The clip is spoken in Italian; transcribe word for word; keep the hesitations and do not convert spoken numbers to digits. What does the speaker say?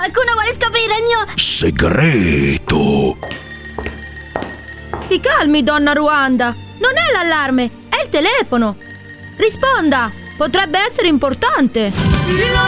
Qualcuno vuole scoprire il mio segreto. Si calmi, donna Ruanda. Non è l'allarme, è il telefono. Risponda, potrebbe essere importante.